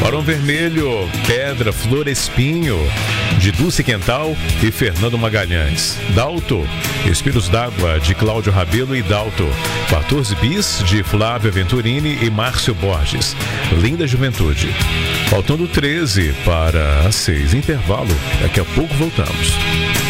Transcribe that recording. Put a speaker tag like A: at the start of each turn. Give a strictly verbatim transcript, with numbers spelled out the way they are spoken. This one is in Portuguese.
A: Barão Vermelho, Pedra, Flor Espinho, de Dulce Quental e Fernando Magalhães. Dalto, Espíritos d'Água, de Cláudio Rabelo e Dalto. quatorze bis, de Flávia Venturini e Márcio Borges. Linda Juventude. Faltando treze para as seis. Intervalo. Daqui a pouco voltamos.